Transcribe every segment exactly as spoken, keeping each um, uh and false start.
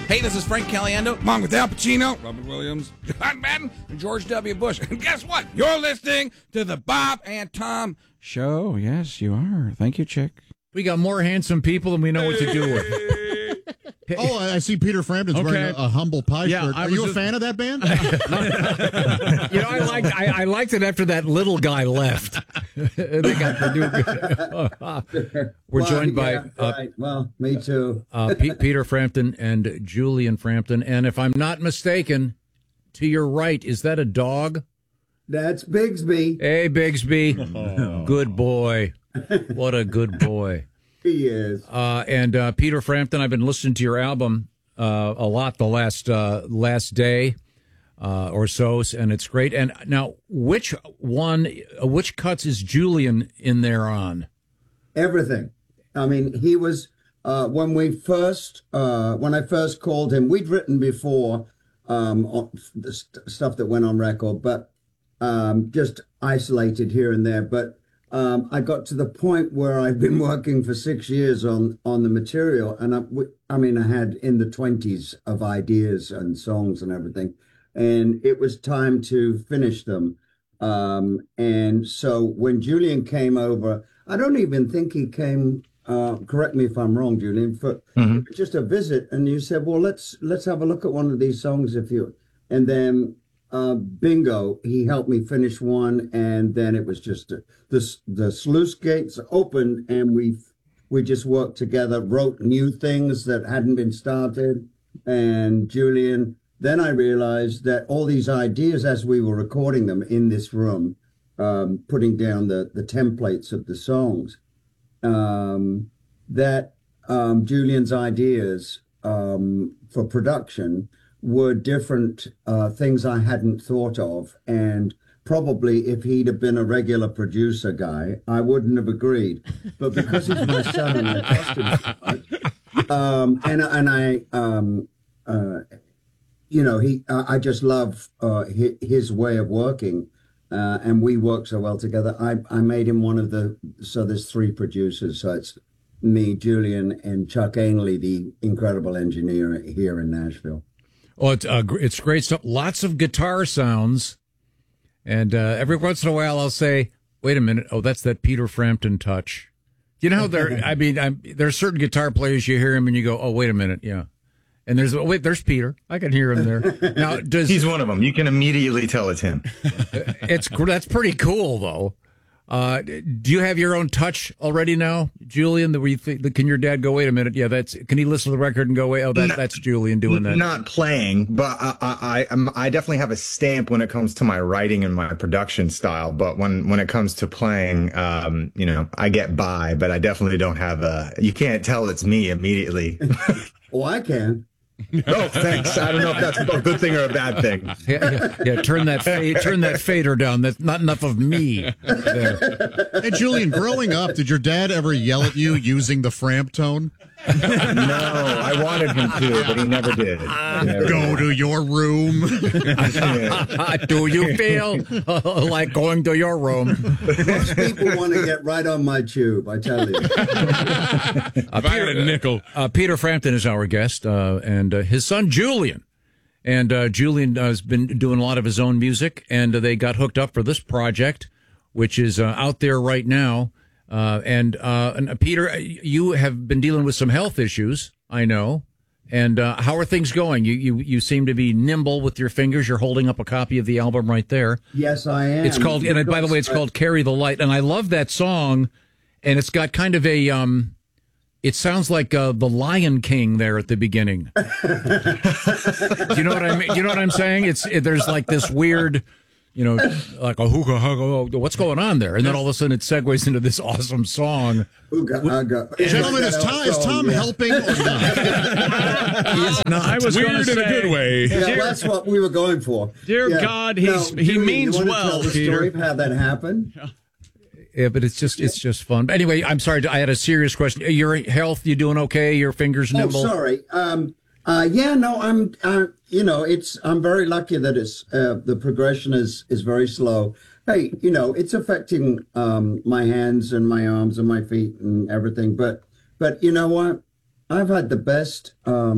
Hey, this is Frank Caliendo, along with Al Pacino, Robert Williams, John Madden, and George W. Bush. And guess what? You're listening to the Bob and Tom Show. Yes, you are. Thank you, Chick. We got more handsome people than we know what to do with. Oh, I see Peter Frampton's Okay. wearing a, a humble pie Yeah, shirt. I Are was you a just- fan of that band? You know, I liked I, I liked it after that little guy left. They got the new. We're Well, joined by yeah, uh, right. Well, me too. uh, Pete, Peter Frampton and Julian Frampton, and if I'm not mistaken, to your right is that a dog? That's Bigsby. Hey, Bigsby, good boy. What a good boy. He is. Uh, and uh, Peter Frampton, I've been listening to your album uh, a lot the last uh, last day uh, or so, and it's great. And now, which one, uh, which cuts is Julian in there on? Everything. I mean, he was uh, when we first uh, when I first called him. We'd written before um, on the st- stuff that went on record, but um, just isolated here and there. But um, I got to the point where I've been working for six years on on the material, and I, I mean, I had in the twenties of ideas and songs and everything, and it was time to finish them. Um, and so when Julian came over, I don't even think he came. Uh, correct me if I'm wrong, Julian. For Mm-hmm. just a visit, and you said, "Well, let's let's have a look at one of these songs if you." And then, uh, bingo, he helped me finish one, and then it was just uh, the the sluice gates opened, and we we just worked together, wrote new things that hadn't been started, and Julian. Then I realized that all these ideas, as we were recording them in this room, um, putting down the the templates of the songs. Um, that um, Julian's ideas um, for production were different uh, things I hadn't thought of. And probably if he'd have been a regular producer guy, I wouldn't have agreed. But because he's my son and I trust him so much, um, and, and I, um, uh, you know, he, I just love uh, his, his way of working. Uh, and we work so well together. I, I made him one of the, so there's three producers. So it's me, Julian, and Chuck Ainley, the incredible engineer here in Nashville. Oh, it's uh, gr- it's great stuff. Lots of guitar sounds, and uh, every once in a while I'll say, "Wait a minute! Oh, that's that Peter Frampton touch." You know, how there. I mean, I'm, there are certain guitar players you hear him and you go, "Oh, wait a minute, yeah." And there's oh, wait, there's Peter. I can hear him there. Now, does He's one of them. You can immediately tell it's him. it's that's pretty cool though. Uh, do you have your own touch already now, Julian? That we think, can your dad go? Wait a minute, yeah, that's. Can he listen to the record and go, wait, oh, that, that's Julian doing that? Not playing, but I, I, I, I definitely have a stamp when it comes to my writing and my production style. But when, when it comes to playing, um, you know, I get by, but I definitely don't have a. You can't tell it's me immediately. Oh, I can. Oh, thanks. I don't know if that's a good thing or a bad thing. Yeah, yeah, yeah, turn that fade, turn that fader down. That's not enough of me. There. Hey, Julian, growing up, did your dad ever yell at you using the Framp tone? No, I wanted him to, but he never did. He never Go did. to your room. Do you feel uh, like going to your room? Most people want to get right on my tube, I tell you. Uh, Peter, a nickel. Uh, Peter Frampton is our guest, uh, and uh, his son Julian. And uh, Julian uh, has been doing a lot of his own music, and uh, they got hooked up for this project, which is uh, out there right now. Uh, and, uh, and uh, Peter, you have been dealing with some health issues, I know. And uh, how are things going? You, you you seem to be nimble with your fingers. You're holding up a copy of the album right there. Yes, I am. It's called, and by the way, it's called "Carry the Light," and I love that song. And it's got kind of a, um, it sounds like uh, the Lion King there at the beginning. Do you know what I mean? You know what I'm saying? It's it, there's like this weird, you know, like a hookah, hookah, what's going on there? And then all of a sudden it segues into this awesome song. Ooga, ooga. Gentlemen, is Tom, is Tom helping or not? He's not. I was Weird gonna in say, a good way. Yeah, Dear- that's what we were going for. Dear Yeah. God, he's Now, he Julie, means you wanna well, tell the Peter. story of how that happened? Yeah, but it's just it's just fun. But anyway, I'm sorry. I had a serious question. Your health, you doing okay? Your fingers Oh, nimble? sorry. Um, uh, yeah, no, I'm. Uh, you know, it's. I'm very lucky that it's uh, the progression is is very slow. Hey, you know, it's affecting um, my hands and my arms and my feet and everything. But but you know what? I've had the best um,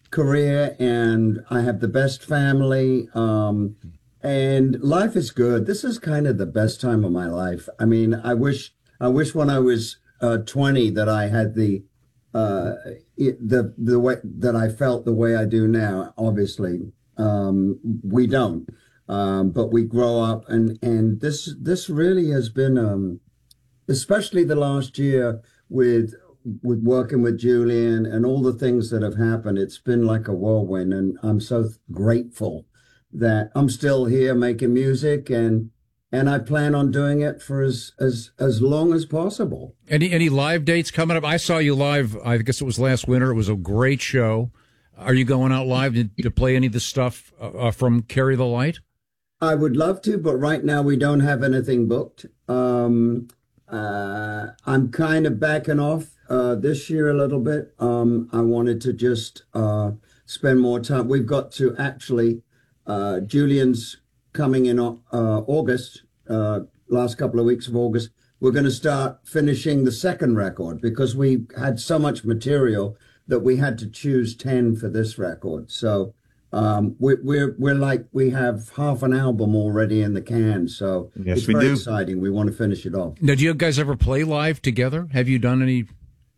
career, and I have the best family. Um, and life is good. This is kind of the best time of my life. I mean, I wish, I wish when I was uh, twenty that I had the, uh, the the way that I felt the way I do now. Obviously, um, we don't, um, but we grow up, and and this this really has been, um, especially the last year with with working with Julian and all the things that have happened. It's been like a whirlwind, and I'm so grateful that I'm still here making music, and and I plan on doing it for as as as long as possible. Any any live dates coming up? I saw you live. I guess it was last winter. It was a great show. Are you going out live to, to play any of the stuff uh, from Carry the Light? I would love to, but right now we don't have anything booked. Um, uh, I'm kind of backing off uh, this year a little bit. Um, I wanted to just uh, spend more time. We've got to actually. Uh, Julian's coming in uh, August, uh, last couple of weeks of August. We're going to start finishing the second record because we had so much material that we had to choose ten for this record. So um, we're, we're, we're like, we have half an album already in the can. So yes, it's we very do. exciting. We want to finish it off. Now, do you guys ever play live together? Have you done any?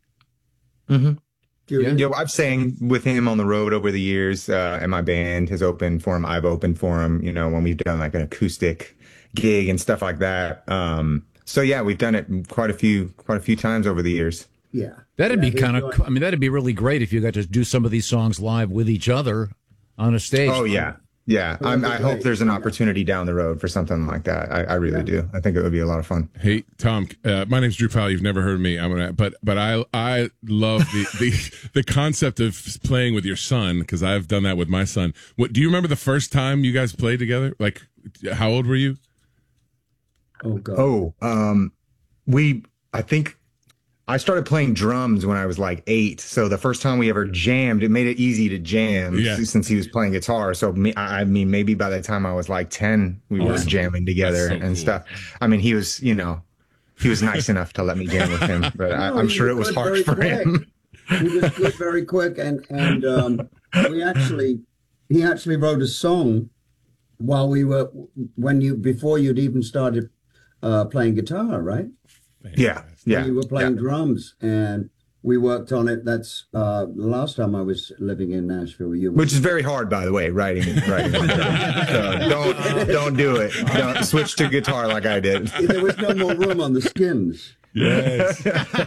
Mm-hmm. Yeah. yeah, I've sang with him on the road over the years, uh, and my band has opened for him. I've opened for him, you know, when we've done like an acoustic gig and stuff like that. Um, so yeah, we've done it quite a few, quite a few times over the years. Yeah. That'd yeah, be kind of, I mean, that'd be really great if you got to do some of these songs live with each other on a stage. Oh yeah. Yeah. I'm, I hope there's an opportunity down the road for something like that. I, I really Yeah. do. I think it would be a lot of fun. Hey, Tom, uh, my name's Drew Powell. You've never heard of me. I'm gonna, but, but I, I love the, the, the concept of playing with your son. Cause I've done that with my son. What, do you remember the first time you guys played together? Like, how old were you? Oh, God. Oh, um, we, I think I started playing drums when I was like eight. So the first time we ever jammed, it made it easy to jam Yeah. since he was playing guitar. So me, I I mean, maybe by the time I was like ten, we were Awesome. jamming together That's so and cool. stuff. I mean, he was, you know, he was nice enough to let me jam with him, but I, No, I'm he sure it was good hard very for quick. him. He was good very quick, and and um, we actually he actually wrote a song while we were when you before you'd even started uh, playing guitar, right? Yeah, yeah. When you were playing yeah. drums, and we worked on it. That's uh, the last time I was living in Nashville. You Which is very hard, by the way, writing, writing. on drums. So don't, don't do it. Don't switch to guitar like I did. there was no more room on the skins. Yes.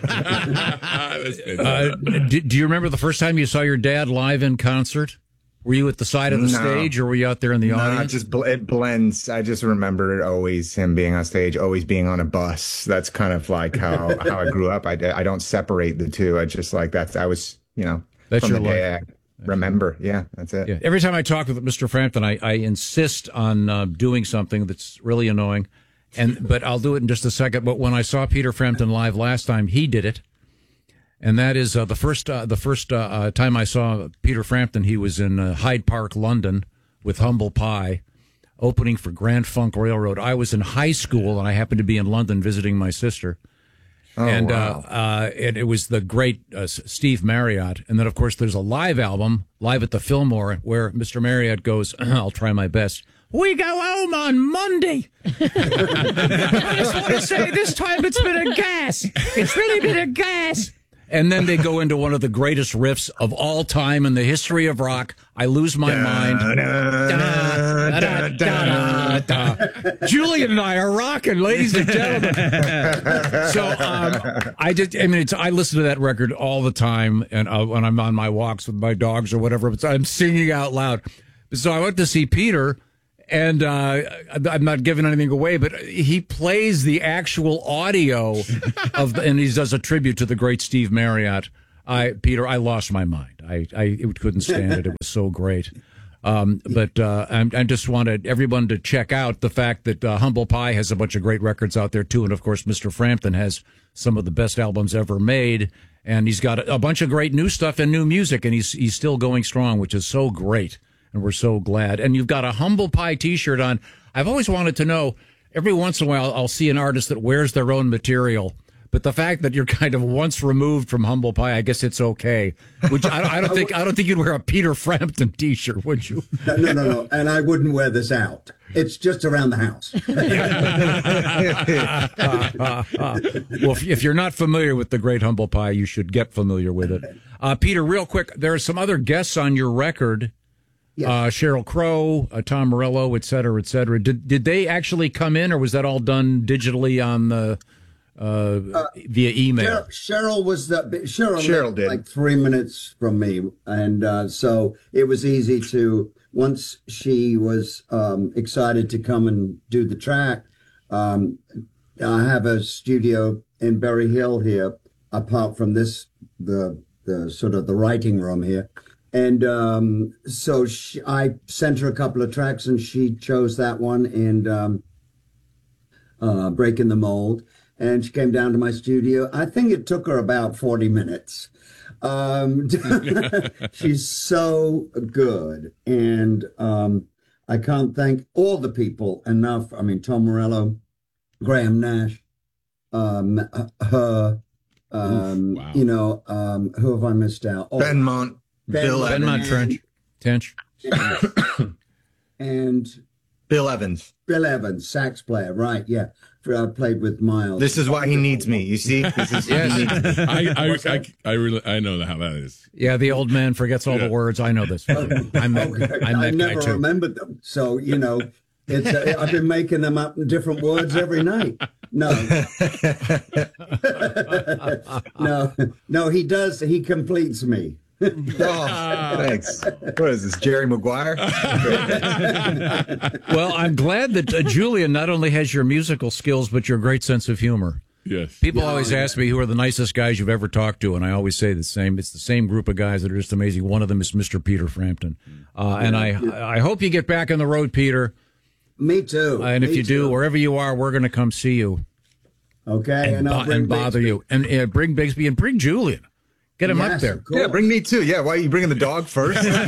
Uh, do, do you remember the first time you saw your dad live in concert? Were you at the side of the No. stage, or were you out there in the No, it audience? just bl- it blends. I just remember it always him being on stage, always being on a bus. That's kind of like how, how I grew up. I, I don't separate the two. I just like that's I was you know That's from your the day I remember. Yeah, that's it. Yeah. Every time I talk with Mister Frampton, I, I insist on uh, doing something that's really annoying, and but I'll do it in just a second. But when I saw Peter Frampton live last time, he did it. And that is uh, the first uh, the first uh, uh, time I saw Peter Frampton. He was in uh, Hyde Park, London, with Humble Pie, opening for Grand Funk Railroad. I was in high school, and I happened to be in London visiting my sister. Oh, and wow. uh, uh, and it was the great uh, Steve Marriott. And then, of course, there's a live album, Live at the Fillmore, where Mister Marriott goes, I'll try my best. We go home on Monday. I just want to say this time it's been a gas. It's really been a gas. And then they go into one of the greatest riffs of all time in the history of rock. I lose my mind. Da, da, da, da, da. Julian and I are rocking, ladies and gentlemen. So um, I just, I mean, it's, I listen to that record all the time, and uh, when I'm on my walks with my dogs or whatever, but I'm singing out loud. So I went to see Peter. And uh, I'm not giving anything away, but he plays the actual audio of, the, and he does a tribute to the great Steve Marriott. I, Peter, I lost my mind. I, I couldn't stand it. It was so great. Um, but uh, I, I just wanted everyone to check out the fact that uh, Humble Pie has a bunch of great records out there too, and of course, Mister Frampton has some of the best albums ever made, and he's got a, a bunch of great new stuff and new music, and he's he's still going strong, which is so great. And we're so glad. And you've got a Humble Pie T-shirt on. I've always wanted to know, every once in a while, I'll see an artist that wears their own material, but the fact that you're kind of once removed from humble pie, I guess it's okay. Which I, I don't think I don't think you'd wear a Peter Frampton T-shirt, would you? No, no, no, no. And I wouldn't wear this out. It's just around the house. Well, if, if you're not familiar with the Great Humble Pie, you should get familiar with it. Uh, Peter, real quick, there are some other guests on your record. Yes. Uh, Sheryl Crow, uh, Tom Morello, et cetera, et cetera. Did did they actually come in, or was that all done digitally on the uh, uh, via email? Cheryl, Cheryl was the Cheryl, Cheryl lived did. like three minutes from me, and uh, so it was easy to. Once she was um, excited to come and do the track, um, I have a studio in Berry Hill here, apart from this, the the sort of the writing room here. And um, so she, I sent her a couple of tracks, and she chose that one, and um, uh, Breaking the Mold. And she came down to my studio. I think it took her about forty minutes. Um, she's so good. And um, I can't thank all the people enough. I mean, Tom Morello, Graham Nash, um, her, um, Oof, wow. you know, um, who have I missed out? Oh, Benmont, Ben- Bill Ben Evans, Montrench. Tench. and Bill Evans. Bill Evans, sax player, right? Yeah, uh, played with Miles. This is why he needs me. You see, this is Yes. he needs me. I, I, I, I really, I know how that is. Yeah, the old man forgets all Yeah. the words. I know this. I'm that, I'm Okay, that I guy never too. remembered them, so you know, it's uh, I've been making them up in different words every night. No, no, no. He does. He completes me. Oh, thanks. What is this, Jerry Maguire? Well, I'm glad that uh, Julian not only has your musical skills, but your great sense of humor. Yes. People always ask me who are the nicest guys you've ever talked to, and I always say the same. It's the same group of guys that are just amazing. One of them is Mister Peter Frampton. Uh, and I I hope you get back on the road, Peter. Me too. Uh, and if Me you do, too. wherever you are, we're going to come see you okay, and, and, I'll bo- bring and bother Bixby. you. And uh, bring Bixby and bring Julian. Get him Yes, up there. of course. Yeah, bring me too. Yeah, why are you bringing the dog first? Well,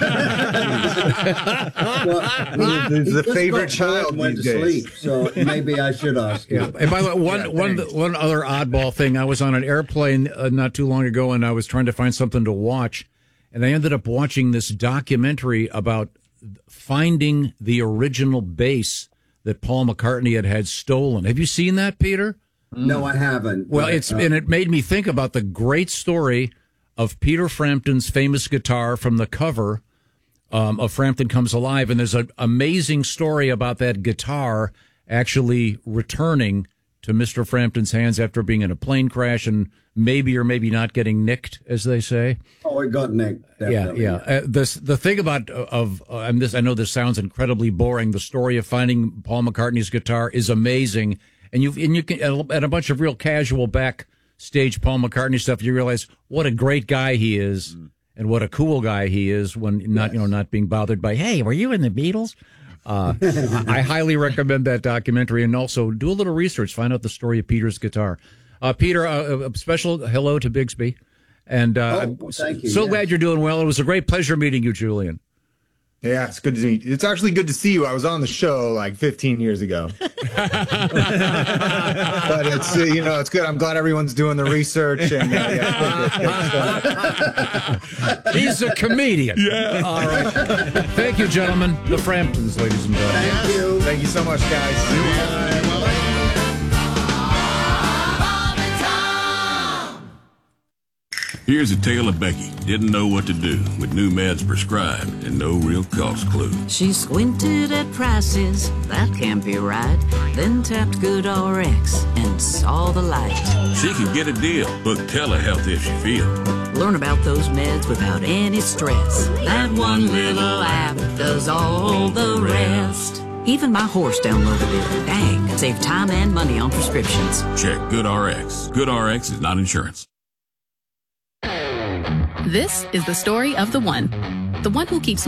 he, He's he the just favorite got bored child and went these to days. sleep, so maybe I should ask you. Yeah. And by the way, one Yeah, one thanks. one other oddball thing. I was on an airplane uh, not too long ago, and I was trying to find something to watch, and I ended up watching this documentary about finding the original bass that Paul McCartney had had stolen. Have you seen that, Peter? No, I haven't. Well, but, it's uh, and it made me think about the great story of Peter Frampton's famous guitar from the cover um, of Frampton Comes Alive, and there's an amazing story about that guitar actually returning to Mister Frampton's hands after being in a plane crash and maybe or maybe not getting nicked, as they say. oh, it got Nick. Yeah, Definitely. yeah. Uh, this the thing about uh, of uh, and this I know this sounds incredibly boring. The story of finding Paul McCartney's guitar is amazing, and you and you can and a bunch of real casual backstage Paul McCartney stuff. You realize what a great guy he is, mm. and what a cool guy he is when not yes. you know not being bothered by, hey, were you in the Beatles? Uh, I, I highly recommend that documentary, and also do a little research, find out the story of Peter's guitar. Uh, Peter, uh, a special hello to Bixby. And uh, oh, thank you. so yes. glad you're doing well. It was a great pleasure meeting you, Julian. Yeah, it's good to meet you. It's actually good to see you. I was on the show like fifteen years ago. But it's, uh, you know, it's good. I'm glad everyone's doing the research. And uh, yeah, he's a comedian. Yeah. All right. Thank you, gentlemen. The Framptons, ladies and gentlemen. Thank you. Thank you so much, guys. Here's a tale of Becky. Didn't know what to do with new meds prescribed and no real cost clue. She squinted at prices, that can't be right. Then tapped GoodRx and saw the light. She can get a deal. Book telehealth if she feels. Learn about those meds without any stress. That one little app does all the rest. Even my horse downloaded it. Dang, save time and money on prescriptions. Check GoodRx. GoodRx is not insurance. This is the story of the one. The one who keeps